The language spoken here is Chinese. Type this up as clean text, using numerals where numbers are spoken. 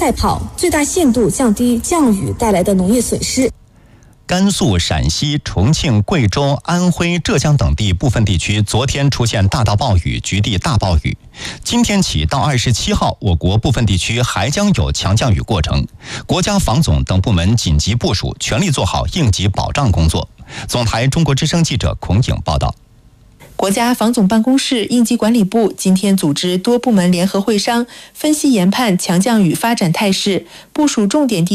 赛跑，最大限度降低降雨带来的农业损失。 甘肃、陕西、重庆、贵州、安徽、浙江等地部分地区昨天出现大到暴雨，局地大暴雨。今天起到27号，我国部分地区还将有强降雨过程。国家防总等部门紧急部署，全力做好应急保障工作。总台中国之声记者孔颖报道。 国家防总办公室、应急管理部今天组织多部门联合会商，分析研判强降雨发展态势，部署重点地